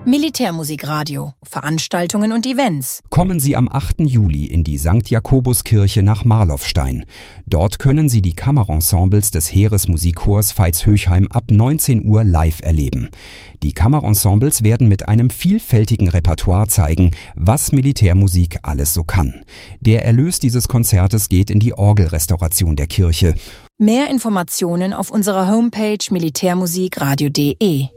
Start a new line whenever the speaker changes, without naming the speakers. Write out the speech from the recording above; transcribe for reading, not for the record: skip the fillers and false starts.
Militärmusikradio, Veranstaltungen und Events.
Kommen Sie am 8. Juli in die St. Jakobuskirche nach Marloffstein. Dort können Sie die Kammerensembles des Heeresmusikchors Veitshöchheim ab 19 Uhr live erleben. Die Kammerensembles werden mit einem vielfältigen Repertoire zeigen, was Militärmusik alles so kann. Der Erlös dieses Konzertes geht in die Orgelrestauration der Kirche.
Mehr Informationen auf unserer Homepage militärmusikradio.de.